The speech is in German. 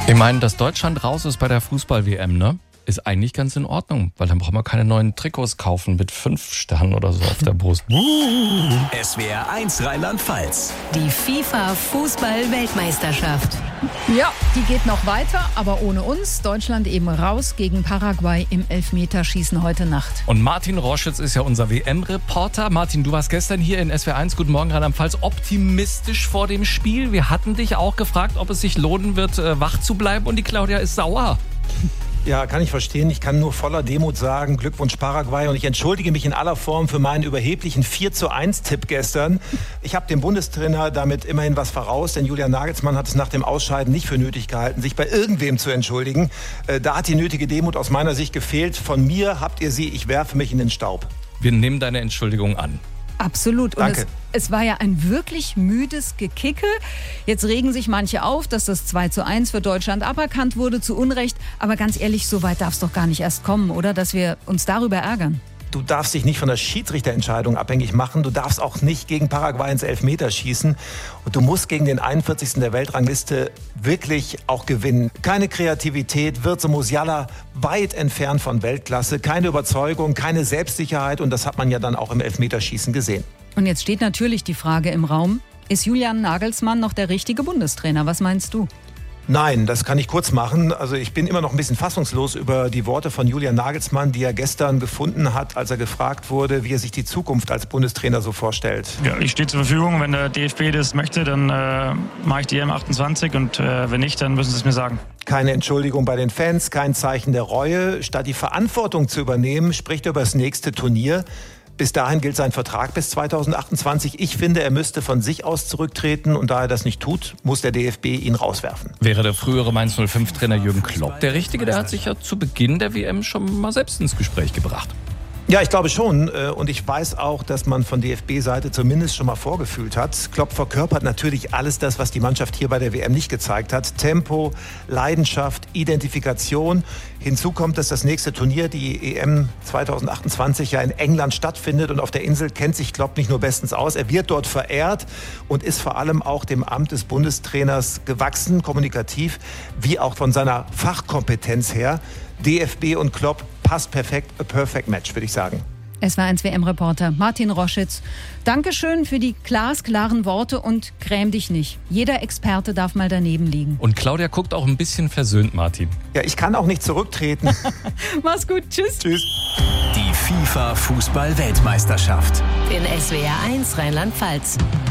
Ich meine, dass Deutschland raus ist bei der Fußball-WM, ne? Ist eigentlich ganz in Ordnung, weil dann brauchen wir keine neuen Trikots kaufen mit 5 Sternen oder so auf der Brust. SWR 1 Rheinland-Pfalz. Die FIFA-Fußball-Weltmeisterschaft. Ja, die geht noch weiter, aber ohne uns. Deutschland eben raus gegen Paraguay im Elfmeterschießen heute Nacht. Und Martin Roschitz ist ja unser WM-Reporter. Martin, du warst gestern hier in SWR 1. Guten Morgen, Rheinland-Pfalz. Optimistisch vor dem Spiel. Wir hatten dich auch gefragt, ob es sich lohnen wird, wach zu bleiben. Und die Claudia ist sauer. Ja, kann ich verstehen. Ich kann nur voller Demut sagen, Glückwunsch Paraguay. Und ich entschuldige mich in aller Form für meinen überheblichen 4:1-Tipp gestern. Ich habe dem Bundestrainer damit immerhin was voraus, denn Julian Nagelsmann hat es nach dem Ausscheiden nicht für nötig gehalten, sich bei irgendwem zu entschuldigen. Da hat die nötige Demut aus meiner Sicht gefehlt. Von mir habt ihr sie, ich werfe mich in den Staub. Wir nehmen deine Entschuldigung an. Absolut. Und Danke. es war ja ein wirklich müdes Gekicke. Jetzt regen sich manche auf, dass das 2:1 für Deutschland aberkannt wurde, zu Unrecht. Aber ganz ehrlich, so weit darf es doch gar nicht erst kommen, oder? Dass wir uns darüber ärgern. Du darfst dich nicht von der Schiedsrichterentscheidung abhängig machen. Du darfst auch nicht gegen Paraguay ins Elfmeterschießen. Und du musst gegen den 41. der Weltrangliste wirklich auch gewinnen. Keine Kreativität, Wirtz und Musiala weit entfernt von Weltklasse. Keine Überzeugung, keine Selbstsicherheit. Und das hat man ja dann auch im Elfmeterschießen gesehen. Und jetzt steht natürlich die Frage im Raum, ist Julian Nagelsmann noch der richtige Bundestrainer? Was meinst du? Nein, das kann ich kurz machen. Also ich bin immer noch ein bisschen fassungslos über die Worte von Julian Nagelsmann, die er gestern gefunden hat, als er gefragt wurde, wie er sich die Zukunft als Bundestrainer so vorstellt. Ja, ich stehe zur Verfügung. Wenn der DFB das möchte, dann mache ich die M28 und wenn nicht, dann müssen sie es mir sagen. Keine Entschuldigung bei den Fans, kein Zeichen der Reue. Statt die Verantwortung zu übernehmen, spricht er über das nächste Turnier. Bis dahin gilt sein Vertrag bis 2028. Ich finde, er müsste von sich aus zurücktreten und da er das nicht tut, muss der DFB ihn rauswerfen. Wäre der frühere Mainz 05-Trainer Jürgen Klopp der Richtige? Der hat sich ja zu Beginn der WM schon mal selbst ins Gespräch gebracht. Ja, ich glaube schon. Und ich weiß auch, dass man von DFB-Seite zumindest schon mal vorgefühlt hat. Klopp verkörpert natürlich alles das, was die Mannschaft hier bei der WM nicht gezeigt hat. Tempo, Leidenschaft, Identifikation. Hinzu kommt, dass das nächste Turnier, die EM 2028, ja in England stattfindet. Und auf der Insel kennt sich Klopp nicht nur bestens aus. Er wird dort verehrt und ist vor allem auch dem Amt des Bundestrainers gewachsen, kommunikativ, wie auch von seiner Fachkompetenz her. DFB und Klopp passt perfekt, a perfect match, würde ich sagen. SWR 1 WM-Reporter Martin Roschitz. Dankeschön für die glasklaren Worte und gräm dich nicht. Jeder Experte darf mal daneben liegen. Und Claudia guckt auch ein bisschen versöhnt, Martin. Ja, ich kann auch nicht zurücktreten. Mach's gut, tschüss. Tschüss. Die FIFA-Fußball-Weltmeisterschaft. In SWR 1 Rheinland-Pfalz.